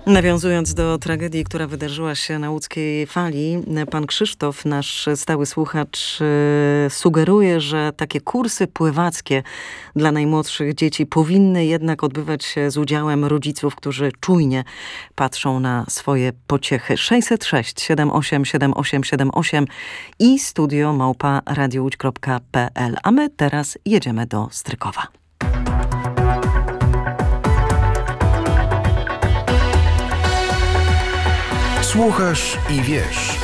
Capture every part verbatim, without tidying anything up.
Nawiązując do tragedii, która wydarzyła się na łódzkiej fali, pan Krzysztof, nasz stały słuchacz, sugeruje, że takie kursy pływackie dla najmłodszych dzieci powinny jednak odbywać się z udziałem rodziców, którzy czujnie patrzą na swoje pociechy. sześćset sześć siedem osiem siedem osiem siedem osiem i studio małpa radiołódź kropka p l. A my teraz jedziemy do Strykowa. Słuchasz i wiesz.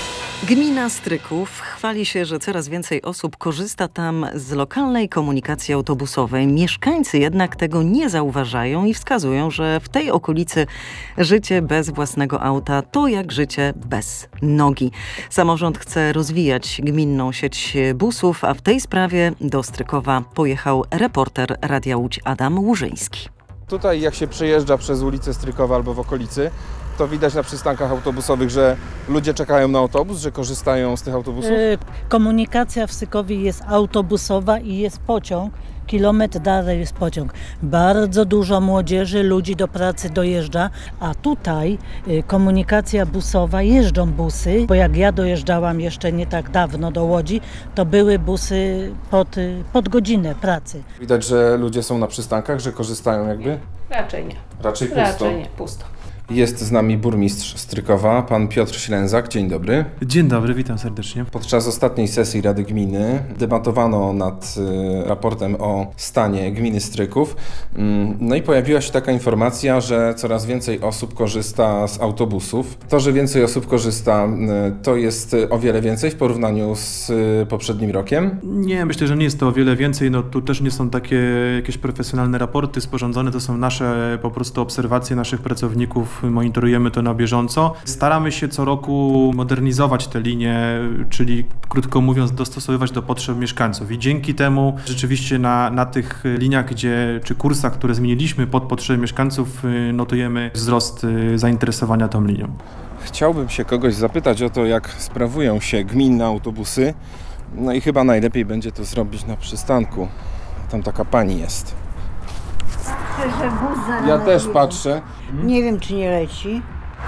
Gmina Stryków chwali się, że coraz więcej osób korzysta tam z lokalnej komunikacji autobusowej. Mieszkańcy jednak tego nie zauważają i wskazują, że w tej okolicy życie bez własnego auta to jak życie bez nogi. Samorząd chce rozwijać gminną sieć busów, a w tej sprawie do Strykowa pojechał reporter Radia Łódź Adam Łużyński. Tutaj jak się przejeżdża przez ulicę Strykowa albo w okolicy, to widać na przystankach autobusowych, że ludzie czekają na autobus, że korzystają z tych autobusów? Komunikacja w Strykowie jest autobusowa i jest pociąg. Kilometr dalej jest pociąg. Bardzo dużo młodzieży, ludzi do pracy dojeżdża, a tutaj komunikacja busowa, jeżdżą busy, bo jak ja dojeżdżałam jeszcze nie tak dawno do Łodzi, to były busy pod, pod godzinę pracy. Widać, że ludzie są na przystankach, że korzystają jakby? Raczej nie. Raczej pusto? Raczej nie, pusto. Jest z nami burmistrz Strykowa, pan Piotr Ślęzak. Dzień dobry. Dzień dobry, witam serdecznie. Podczas ostatniej sesji Rady Gminy debatowano nad y, raportem o stanie gminy Stryków. Mm, no i pojawiła się taka informacja, że coraz więcej osób korzysta z autobusów. To, że więcej osób korzysta, y, to jest o wiele więcej w porównaniu z y, poprzednim rokiem? Nie, myślę, że nie jest to o wiele więcej. No tu też nie są takie jakieś profesjonalne raporty sporządzone, to są nasze po prostu obserwacje naszych pracowników. Monitorujemy to na bieżąco. Staramy się co roku modernizować te linie, czyli krótko mówiąc dostosowywać do potrzeb mieszkańców i dzięki temu rzeczywiście na, na tych liniach, gdzie, czy kursach, które zmieniliśmy pod potrzeby mieszkańców, notujemy wzrost zainteresowania tą linią. Chciałbym się kogoś zapytać o to, jak sprawują się gminne autobusy. No i chyba najlepiej będzie to zrobić na przystanku. Tam taka pani jest. Patrzę, że wóz za Ja nami też jedzie. patrzę. Nie wiem, czy nie leci.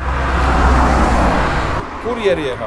Kurier jechał.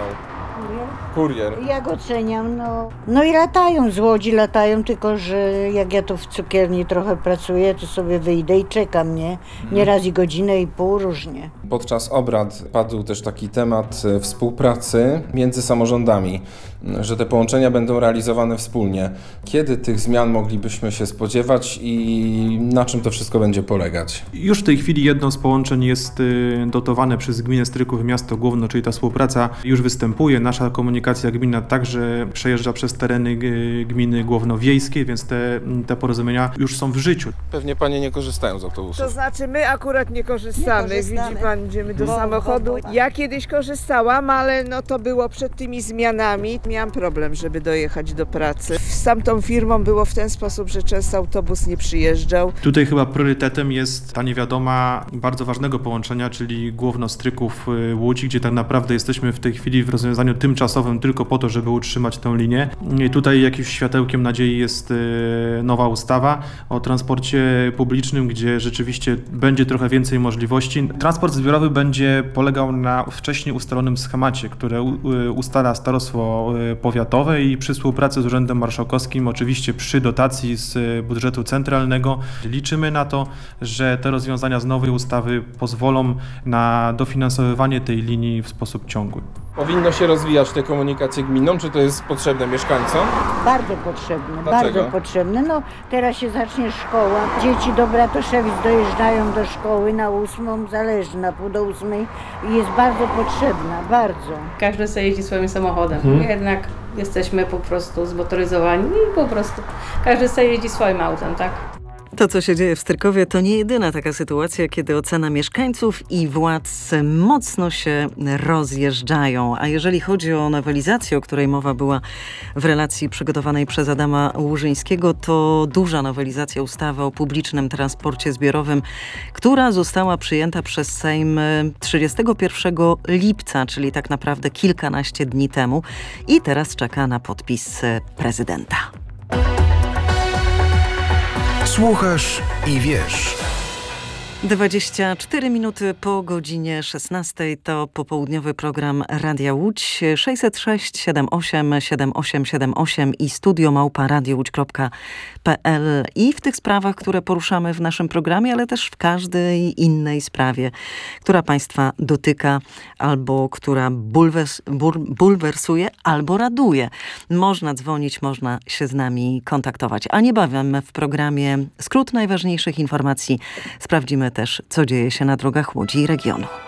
Kurier. Ja go oceniam, no. No i latają z Łodzi, latają, tylko że jak ja tu w cukierni trochę pracuję, to sobie wyjdę i czekam, nie? Nieraz i godzinę i pół, różnie. Podczas obrad padł też taki temat współpracy między samorządami, że te połączenia będą realizowane wspólnie. Kiedy tych zmian moglibyśmy się spodziewać i na czym to wszystko będzie polegać? Już w tej chwili jedno z połączeń jest dotowane przez gminę Stryków i miasto Główno, czyli ta współpraca już występuje. Nasza komunikacja gminna także przejeżdża przez tereny gminy głównowiejskiej, więc te, te porozumienia już są w życiu. Pewnie panie nie korzystają z autobusów. To znaczy my akurat nie korzystamy. Nie korzystamy. Widzi pan, idziemy do Bo- samochodu. bo- bo- Ja kiedyś korzystałam, ale no to było przed tymi zmianami. Miałam problem, żeby dojechać do pracy. Z tamtą firmą było w ten sposób, że często autobus nie przyjeżdżał. Tutaj chyba priorytetem jest ta niewiadoma bardzo ważnego połączenia, czyli Główno-Stryków-Łódź, gdzie tak naprawdę jesteśmy w tej chwili w rozwiązaniu tymczasowym tylko po to, żeby utrzymać tę linię. I tutaj jakimś światełkiem nadziei jest nowa ustawa o transporcie publicznym, gdzie rzeczywiście będzie trochę więcej możliwości. Transport zbiorowy będzie polegał na wcześniej ustalonym schemacie, które ustala starostwo powiatowe i przy współpracy z Urzędem Marszałkowskim, oczywiście przy dotacji z budżetu centralnego. Liczymy na to, że te rozwiązania z nowej ustawy pozwolą na dofinansowywanie tej linii w sposób ciągły. Powinno się rozwijać tę komunikację gminną, czy to jest potrzebne mieszkańcom? Bardzo potrzebne, Dlaczego? bardzo potrzebne. No, teraz się zacznie szkoła. Dzieci do Bratoszewic dojeżdżają do szkoły na ósmą, zależy, na pół do ósmej i jest bardzo potrzebna, bardzo. Każdy sobie jeździ swoim samochodem. Mhm. Jednak jesteśmy po prostu zmotoryzowani i po prostu każdy sobie jeździ swoim autem, tak? To, co się dzieje w Strykowie, to nie jedyna taka sytuacja, kiedy ocena mieszkańców i władz mocno się rozjeżdżają. A jeżeli chodzi o nowelizację, o której mowa była w relacji przygotowanej przez Adama Łużyńskiego, to duża nowelizacja ustawy o publicznym transporcie zbiorowym, która została przyjęta przez Sejm trzydziestego pierwszego lipca, czyli tak naprawdę kilkanaście dni temu i teraz czeka na podpis prezydenta. Słuchasz i wiesz. dwadzieścia cztery minuty po godzinie szesnastej to popołudniowy program Radia Łódź sześćset sześć siedem osiem siedem osiem siedem osiem i studio małpa radio łódź kropka p l. I w tych sprawach, które poruszamy w naszym programie, ale też w każdej innej sprawie, która Państwa dotyka albo która bulwers, bur, bulwersuje albo raduje. Można dzwonić, można się z nami kontaktować. A niebawem w programie skrót najważniejszych informacji sprawdzimy też, co dzieje się na drogach Łodzi i regionu.